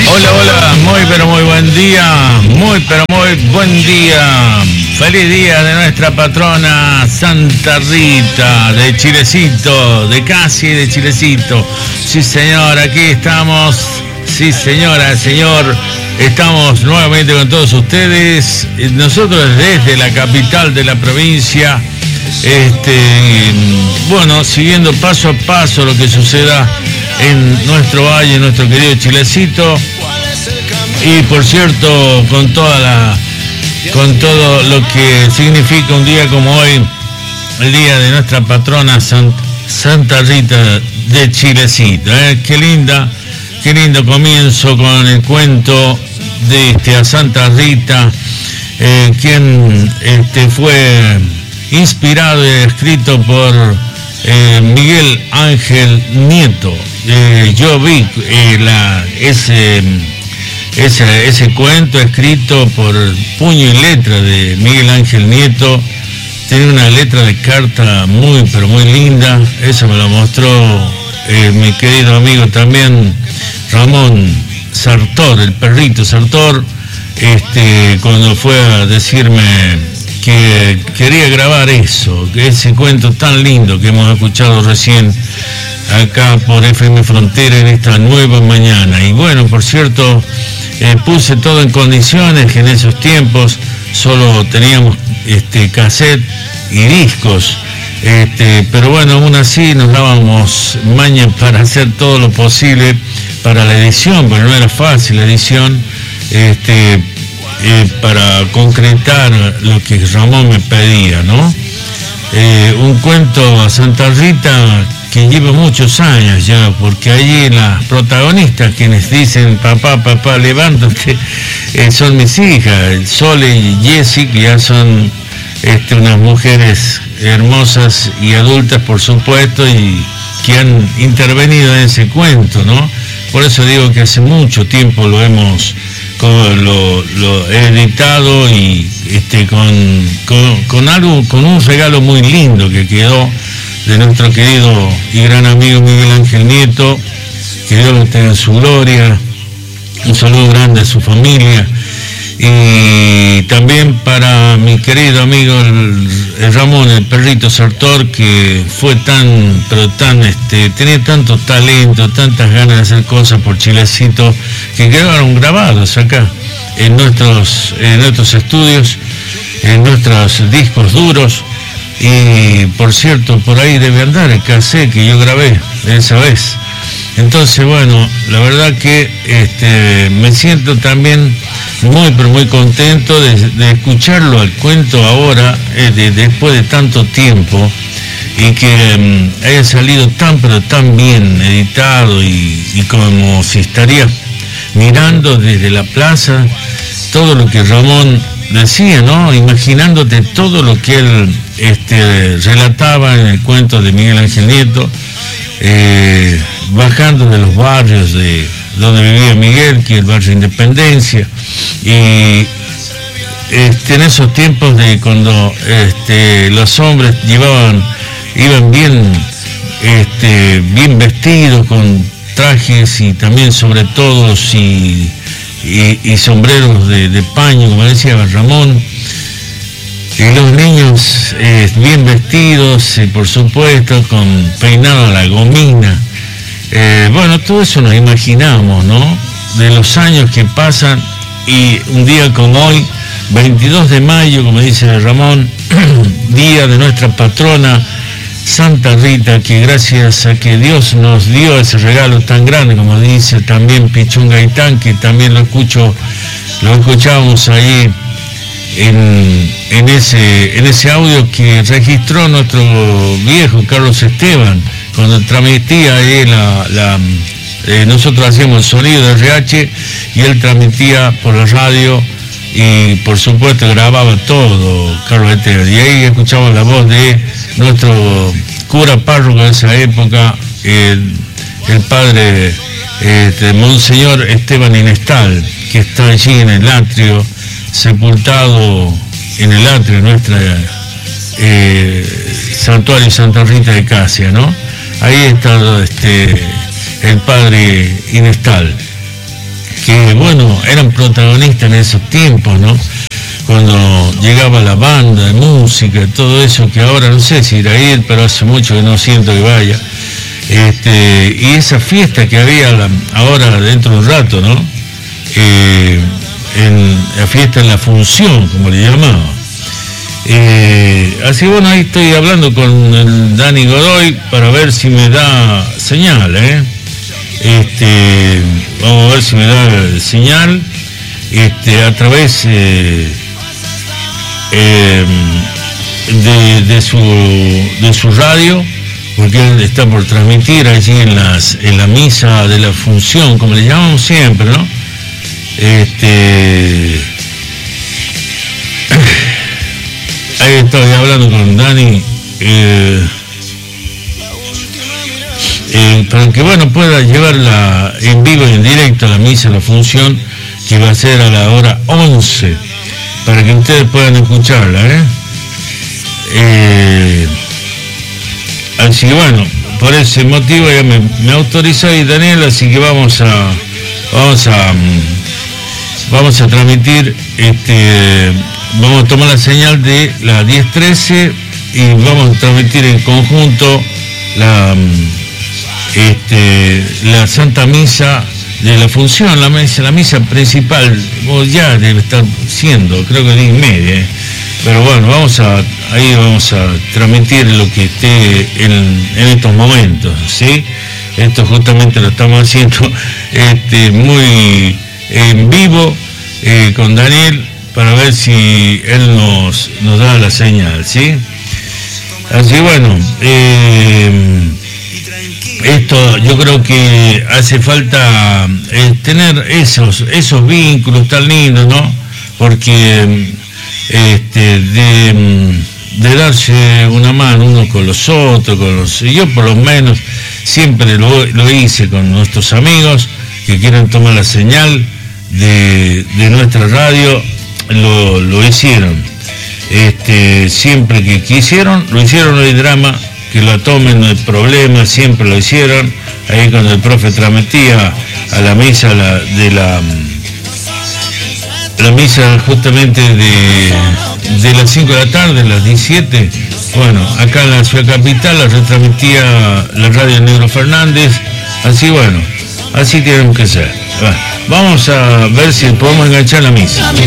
Hola, hola, muy pero muy buen día, muy pero muy buen día. Feliz día de nuestra patrona Santa Rita, de Chilecito, de casi de Chilecito. Sí señor, aquí estamos, sí señora, señor, estamos nuevamente con todos ustedes. Nosotros desde la capital de la provincia, bueno, siguiendo paso a paso lo que suceda en nuestro valle, en nuestro querido Chilecito. Y por cierto, con todo lo que significa un día como hoy, el día de nuestra patrona Santa Rita de Chilecito. Qué lindo comienzo con el cuento de a Santa Rita, quien fue inspirado y escrito por Miguel Ángel Nieto. Yo vi ese cuento escrito por puño y letra de Miguel Ángel Nieto. Tiene una letra de carta muy pero muy linda. Eso me lo mostró mi querido amigo también Ramón Sartor, el perrito Sartor, cuando fue a decirme que quería grabar ese cuento tan lindo que hemos escuchado recién acá por FM Frontera en esta nueva mañana. Y bueno, por cierto, puse todo en condiciones, que en esos tiempos solo teníamos cassette y discos, pero bueno, aún así nos dábamos maña para hacer todo lo posible para la edición, pero no era fácil la edición, para concretar lo que Ramón me pedía, ¿no? Un cuento a Santa Rita que lleva muchos años ya, porque allí las protagonistas, quienes dicen papá, levántate, son mis hijas, Sole y Jessie, que ya son unas mujeres hermosas y adultas, por supuesto, y que han intervenido en ese cuento, ¿no? Por eso digo que hace mucho tiempo lo hemos lo he editado y con un regalo muy lindo que quedó de nuestro querido y gran amigo Miguel Ángel Nieto, que Dios lo tenga en su gloria. Un saludo grande a su familia, y también para mi querido amigo el Ramón, el perrito Sartor, que fue tenía tanto talento, tantas ganas de hacer cosas por Chilecito, que quedaron grabados acá en nuestros estudios, en nuestros discos duros. Y por cierto, por ahí debe andar el cassette que yo grabé esa vez. Entonces, bueno, la verdad que me siento también muy pero muy contento de escucharlo al cuento ahora, después de tanto tiempo, y que haya salido tan pero tan bien editado, y como si estaría mirando desde la plaza todo lo que Ramón decía, ¿no? Imaginándote todo lo que él relataba en el cuento de Miguel Ángel Nieto, bajando de los barrios de donde vivía Miguel, que es el barrio Independencia, y en esos tiempos de cuando los hombres iban bien vestidos, con trajes y también sobre todos y sombreros de paño, como decía Ramón, y los niños bien vestidos, por supuesto, con peinado a la gomina. Bueno, todo eso nos imaginamos, ¿no? De los años que pasan, y un día como hoy, 22 de mayo, como dice Ramón, día de nuestra patrona Santa Rita, que gracias a que Dios nos dio ese regalo tan grande, como dice también Pichón Gaitán, que también lo escuchábamos ahí en ese audio que registró nuestro viejo Carlos Esteban, cuando transmitía ahí nosotros hacíamos el sonido de RH y él transmitía por la radio, y por supuesto grababa todo Carlos Esteban, y ahí escuchamos la voz de nuestro cura párroco de esa época, el padre Monseñor Esteban Inestal, que está allí en el atrio, sepultado en el atrio de nuestra santuario Santa Rita de Casia, ¿no? Ahí está el padre Inestal. que bueno, eran protagonistas en esos tiempos, ¿no? Cuando llegaba la banda de música, todo eso, que ahora no sé si irá a ir, pero hace mucho que no siento que vaya. Y esa fiesta que había ahora dentro de un rato, ¿no? La fiesta en la función, como le llamaba. Así bueno, ahí estoy hablando con el Dani Godoy para ver si me da señal, vamos a ver si me da señal a través de su radio, porque él está por transmitir allí en la misa de la función, como le llamamos siempre, ¿no? Ahí estoy hablando con Dani para que bueno pueda llevarla en vivo y en directo a la misa, la función que va a ser a la hora 11, para que ustedes puedan escucharla, así que bueno, por ese motivo ya me autorizó y Daniel, así que vamos a transmitir, vamos a tomar la señal de la 10:13 y vamos a transmitir en conjunto la Santa Misa de la función, la misa principal, ya debe estar siendo, creo que 10:30, pero bueno, vamos a transmitir lo que esté en estos momentos, ¿sí? Esto justamente lo estamos haciendo muy en vivo con Daniel, para ver si él nos da la señal, ¿sí? Así bueno, esto yo creo que hace falta tener esos vínculos tan lindos, ¿no? Porque de darse una mano uno con los otros, yo por lo menos siempre lo hice con nuestros amigos que quieren tomar la señal de nuestra radio, lo hicieron. Siempre que quisieron, lo hicieron, no hay drama, que lo tomen, no hay problema, siempre lo hicieron. Ahí cuando el profe transmitía a la misa la misa justamente de las 5 de la tarde, las 17, bueno, acá en la ciudad capital la retransmitía la radio Negro Fernández, así bueno, así tienen que ser. Vamos a ver si podemos enganchar la misa.